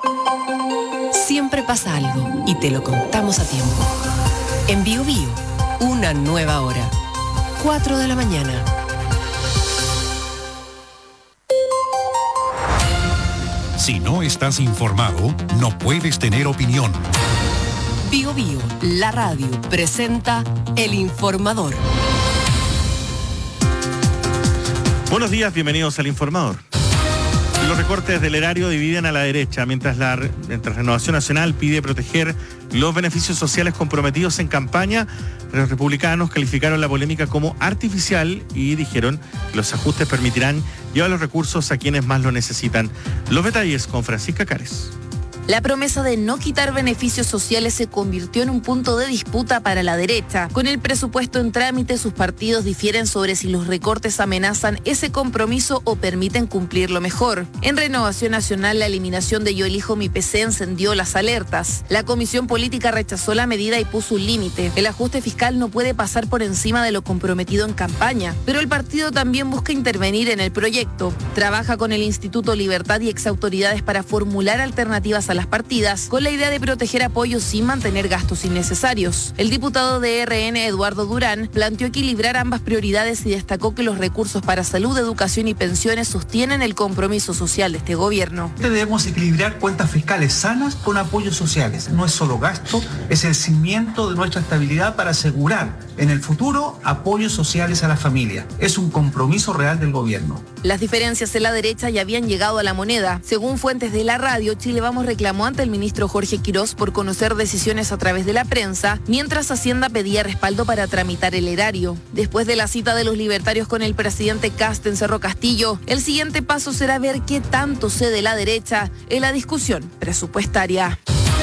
Siempre pasa algo y te lo contamos a tiempo. En Bio Bio, una nueva hora. 4 de la mañana. Si no estás informado, no puedes tener opinión. Bio Bio, la radio, presenta El Informador. Buenos días, bienvenidos al Informador. Los recortes del erario dividen a la derecha, mientras Renovación Nacional pide proteger los beneficios sociales comprometidos en campaña. Los republicanos calificaron la polémica como artificial y dijeron que los ajustes permitirán llevar los recursos a quienes más lo necesitan. Los detalles con Francisca Cares. La promesa de no quitar beneficios sociales se convirtió en un punto de disputa para la derecha. Con el presupuesto en trámite, sus partidos difieren sobre si los recortes amenazan ese compromiso o permiten cumplirlo mejor. En Renovación Nacional, la eliminación de Yo Elijo Mi PC encendió las alertas. La Comisión Política rechazó la medida y puso un límite. El ajuste fiscal no puede pasar por encima de lo comprometido en campaña, pero el partido también busca intervenir en el proyecto. Trabaja con el Instituto Libertad y exautoridades para formular alternativas a las partidas, con la idea de proteger apoyos sin mantener gastos innecesarios. El diputado de RN, Eduardo Durán, planteó equilibrar ambas prioridades y destacó que los recursos para salud, educación y pensiones sostienen el compromiso social de este gobierno. Debemos equilibrar cuentas fiscales sanas con apoyos sociales. No es solo gasto, es el cimiento de nuestra estabilidad para asegurar en el futuro apoyos sociales a la familia. Es un compromiso real del gobierno. Las diferencias en la derecha ya habían llegado a la moneda. Según fuentes de la radio, Chile Vamos reclamó ante el ministro Jorge Quirós por conocer decisiones a través de la prensa, mientras Hacienda pedía respaldo para tramitar el erario. Después de la cita de los libertarios con el presidente Kast en Cerro Castillo, el siguiente paso será ver qué tanto cede la derecha en la discusión presupuestaria.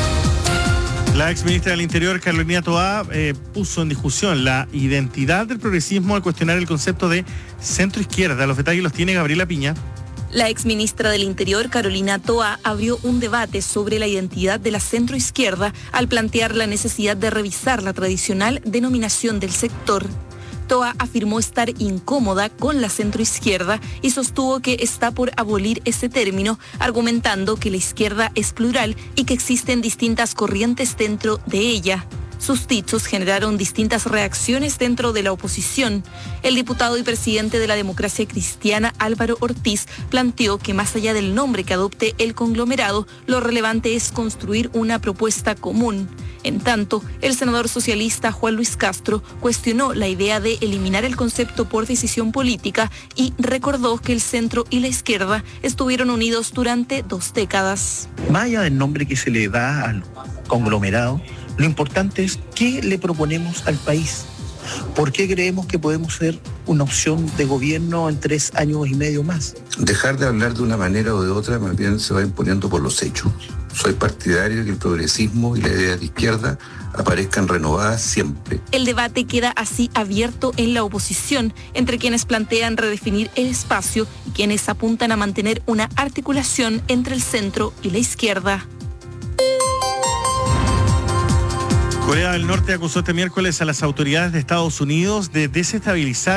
La exministra del Interior, Carolina Toá, puso en discusión la identidad del progresismo al cuestionar el concepto de centro-izquierda. Los detalles los tiene Gabriela Piña. La exministra del Interior, Carolina Toá, abrió un debate sobre la identidad de la centroizquierda al plantear la necesidad de revisar la tradicional denominación del sector. Toá afirmó estar incómoda con la centroizquierda y sostuvo que está por abolir ese término, argumentando que la izquierda es plural y que existen distintas corrientes dentro de ella. Sus dichos generaron distintas reacciones dentro de la oposición. El diputado y presidente de la Democracia Cristiana, Álvaro Ortiz, planteó que más allá del nombre que adopte el conglomerado, lo relevante es construir una propuesta común. En tanto, el senador socialista Juan Luis Castro cuestionó la idea de eliminar el concepto por decisión política y recordó que el centro y la izquierda estuvieron unidos durante 2 décadas. Más allá del nombre que se le da al conglomerado, lo importante es qué le proponemos al país. ¿Por qué creemos que podemos ser una opción de gobierno en 3 años y medio más? Dejar de hablar de una manera o de otra más bien se va imponiendo por los hechos. Soy partidario de que el progresismo y la idea de izquierda aparezcan renovadas siempre. El debate queda así abierto en la oposición, entre quienes plantean redefinir el espacio y quienes apuntan a mantener una articulación entre el centro y la izquierda. Corea del Norte acusó este miércoles a las autoridades de Estados Unidos de desestabilizar